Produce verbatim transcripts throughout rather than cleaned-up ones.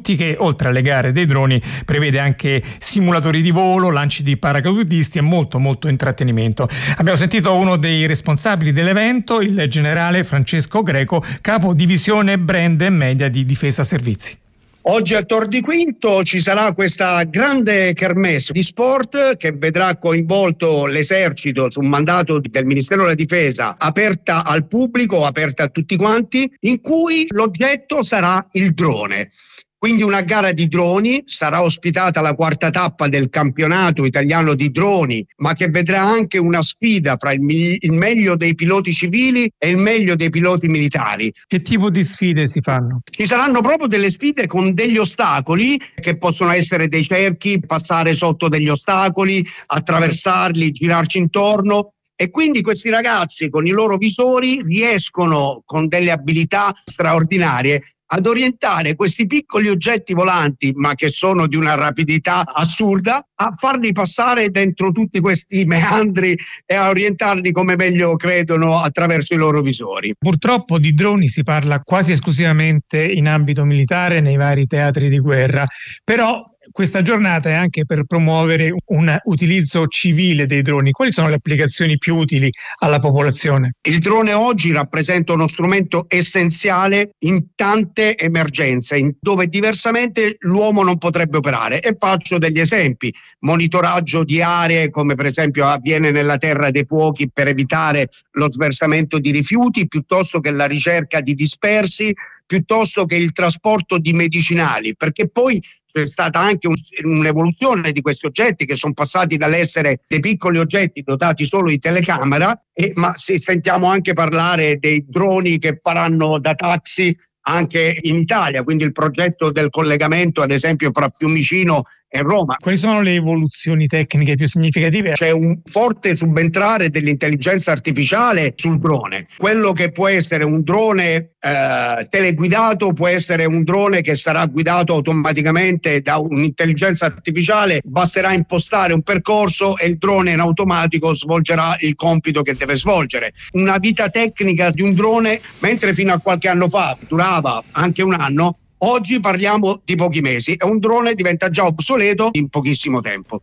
Tutti, che oltre alle gare dei droni prevede anche simulatori di volo, lanci di paracadutisti e molto molto intrattenimento. Abbiamo sentito uno dei responsabili dell'evento, il generale Francesco Greco, capo divisione brand e media di Difesa Servizi. Oggi a Tor di Quinto ci sarà questa grande kermesse di sport che vedrà coinvolto l'esercito su un mandato del Ministero della Difesa, aperta al pubblico, aperta a tutti quanti, in cui l'oggetto sarà il drone. Quindi una gara di droni, sarà ospitata la quarta tappa del campionato italiano di droni, ma che vedrà anche una sfida fra il, il meglio dei piloti civili e il meglio dei piloti militari. Che tipo di sfide si fanno? Ci saranno proprio delle sfide con degli ostacoli che possono essere dei cerchi, passare sotto degli ostacoli, attraversarli, girarci intorno. E quindi questi ragazzi con i loro visori riescono con delle abilità straordinarie ad orientare questi piccoli oggetti volanti, ma che sono di una rapidità assurda, a farli passare dentro tutti questi meandri e a orientarli come meglio credono attraverso i loro visori. Purtroppo di droni si parla quasi esclusivamente in ambito militare nei vari teatri di guerra, però questa giornata è anche per promuovere un utilizzo civile dei droni. Quali sono le applicazioni più utili alla popolazione? Il drone oggi rappresenta uno strumento essenziale in tante emergenze, in dove diversamente l'uomo non potrebbe operare. E faccio degli esempi: monitoraggio di aree, come per esempio avviene nella Terra dei Fuochi, per evitare lo sversamento di rifiuti, piuttosto che la ricerca di dispersi, piuttosto che il trasporto di medicinali, perché poi c'è stata anche un, un'evoluzione di questi oggetti che sono passati dall'essere dei piccoli oggetti dotati solo di telecamera, e, ma se sentiamo anche parlare dei droni che faranno da taxi anche in Italia, quindi il progetto del collegamento ad esempio fra Fiumicino e Roma. Quali sono le evoluzioni tecniche più significative? C'è un forte subentrare dell'intelligenza artificiale sul drone. Quello che può essere un drone eh, teleguidato può essere un drone che sarà guidato automaticamente da un'intelligenza artificiale. Basterà impostare un percorso e il drone in automatico svolgerà il compito che deve svolgere. Una vita tecnica di un drone, mentre fino a qualche anno fa durava anche un anno, oggi parliamo di pochi mesi e un drone diventa già obsoleto in pochissimo tempo.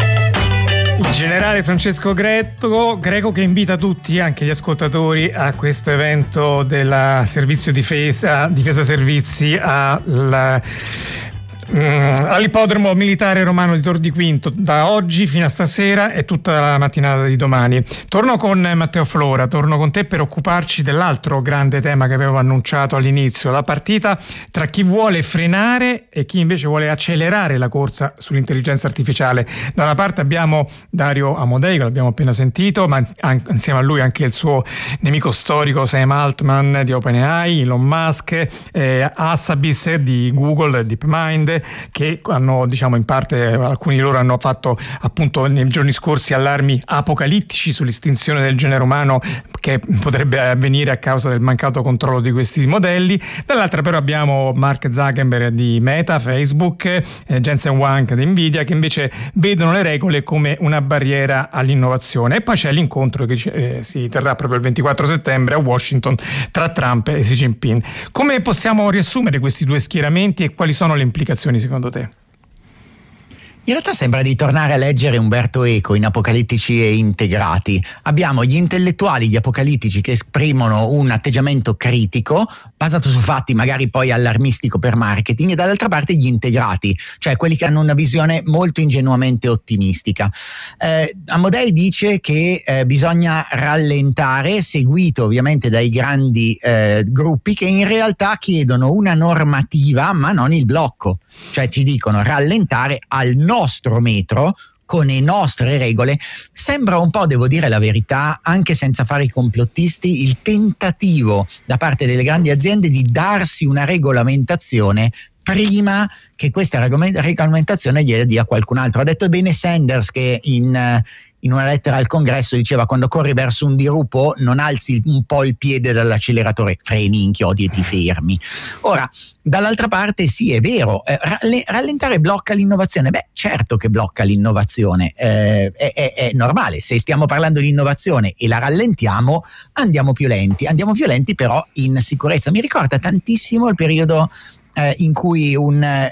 Il generale Francesco Greco, Greco che invita tutti, anche gli ascoltatori, a questo evento della Servizio Difesa, Difesa Servizi al all'ippodromo militare romano di Tor di Quinto, da oggi fino a stasera e tutta la mattinata di domani. Torno con Matteo Flora, torno con te per occuparci dell'altro grande tema che avevo annunciato all'inizio, la partita tra chi vuole frenare e chi invece vuole accelerare la corsa sull'intelligenza artificiale. Da una parte abbiamo Dario Amodei, che l'abbiamo appena sentito, ma insieme a lui anche il suo nemico storico Sam Altman di OpenAI, Elon Musk, eh, Assabis di Google, DeepMind, che hanno, diciamo, in parte alcuni di loro hanno fatto appunto nei giorni scorsi allarmi apocalittici sull'estinzione del genere umano che potrebbe avvenire a causa del mancato controllo di questi modelli. Dall'altra però abbiamo Mark Zuckerberg di Meta, Facebook, eh, Jensen Huang di Nvidia, che invece vedono le regole come una barriera all'innovazione. E poi c'è l'incontro che eh, si terrà proprio il ventiquattro settembre a Washington tra Trump e Xi Jinping. Come possiamo riassumere questi due schieramenti e quali sono le implicazioni secondo te? In realtà sembra di tornare a leggere Umberto Eco in Apocalittici e Integrati. Abbiamo gli intellettuali, gli apocalittici, che esprimono un atteggiamento critico basato su fatti magari poi allarmistico per marketing, e dall'altra parte gli integrati, cioè quelli che hanno una visione molto ingenuamente ottimistica. Eh, Amodei dice che eh, bisogna rallentare, seguito ovviamente dai grandi eh, gruppi che in realtà chiedono una normativa ma non il blocco, cioè ci dicono rallentare al nostro metro, con le nostre regole. Sembra un po', devo dire la verità, anche senza fare i complottisti, il tentativo da parte delle grandi aziende di darsi una regolamentazione prima che questa regolamentazione gliela dia qualcun altro. Ha detto bene Sanders, che in, in una lettera al Congresso diceva: quando corri verso un dirupo non alzi un po' il piede dall'acceleratore, freni, inchiodi e ti fermi. Ora, dall'altra parte sì, è vero, eh, rallentare blocca l'innovazione. Beh, certo che blocca l'innovazione, eh, è, è, è normale. Se stiamo parlando di innovazione e la rallentiamo, andiamo più lenti, andiamo più lenti però in sicurezza. Mi ricorda tantissimo il periodo Eh, in cui un